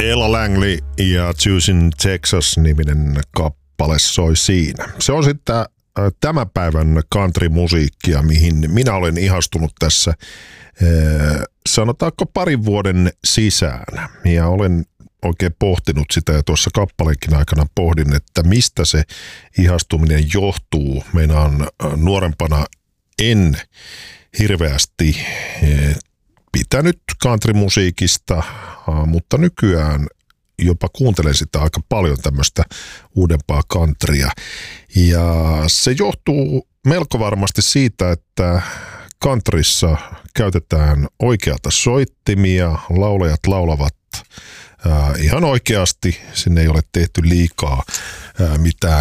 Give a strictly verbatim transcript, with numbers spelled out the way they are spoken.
Ella Langley ja Choosing Texas-niminen kappale soi siinä. Se on sitten tämän päivän country-musiikkia, mihin minä olen ihastunut tässä sanotaanko parin vuoden sisään. Ja olen oikein pohtinut sitä ja tuossa kappaleenkin aikana pohdin, että mistä se ihastuminen johtuu. Meinaan nuorempana en hirveästi pitänyt country-musiikista, mutta nykyään jopa kuuntelen sitä aika paljon tämmöistä uudempaa countrya. Ja se johtuu melko varmasti siitä, että countryssa käytetään oikeata soittimia, laulajat laulavat äh, ihan oikeasti, sinne ei ole tehty liikaa äh, mitään